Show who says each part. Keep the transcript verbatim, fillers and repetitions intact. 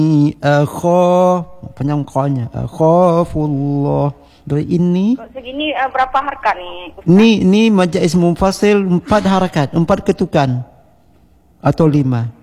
Speaker 1: akha panjang qanya akhafullah. Dari ini
Speaker 2: Kalau segini uh, berapa harakat ni?
Speaker 1: ni ni majaz munfasil empat harakat, empat ketukan atau lima.